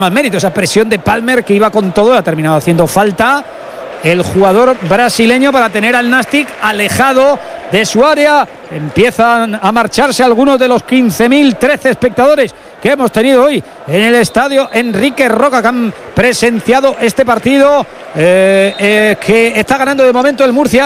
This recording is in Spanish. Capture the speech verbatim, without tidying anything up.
más mérito, esa presión de Palmer que iba con todo, ha terminado haciendo falta el jugador brasileño para tener al Nastic alejado de su área. Empiezan a marcharse algunos de los quince mil trece espectadores que hemos tenido hoy en el estadio Enrique Roca, que han presenciado este partido eh, eh, que está ganando de momento el Murcia.